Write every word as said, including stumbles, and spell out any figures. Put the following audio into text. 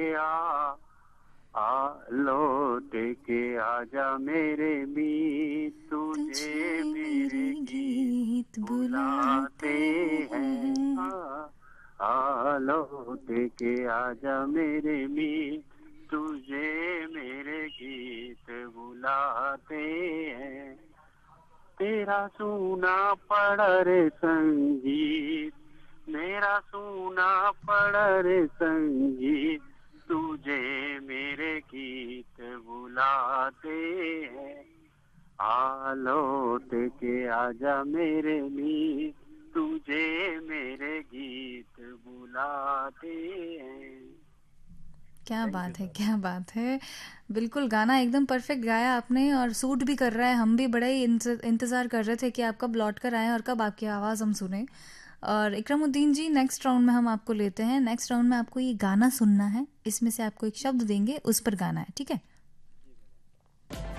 आ आ लौट के आजा मेरे मीत, तुझे तुझे मेरे मेरे गीत गीत बुलाते बुलाते हैं। हैं। आ आ लौट के आजा मेरे मीत, तुझे मेरे गीत बुलाते हैं। तेरा सूना पड़ा रे संगीत, मेरा सूना पड़ा रे संगीत, तुझे मेरे गीत बुलाते हैं। आ लौट के आजा मेरे मीत, तुझे मेरे गीत बुलाते हैं। क्या थैंक यू बात है, सर। क्या बात है। बिल्कुल गाना एकदम परफेक्ट गाया आपने और सूट भी कर रहा है। हम भी बड़ा ही इंत- इंतज़ार कर रहे थे कि आप कब लौट कर आएँ और कब आपकी आवाज़ हम सुने। और इकरामुद्दीन जी, नेक्स्ट राउंड में हम आपको लेते हैं। नेक्स्ट राउंड में आपको ये गाना सुनना है, इसमें से आपको एक शब्द देंगे, उस पर गाना है, ठीक है?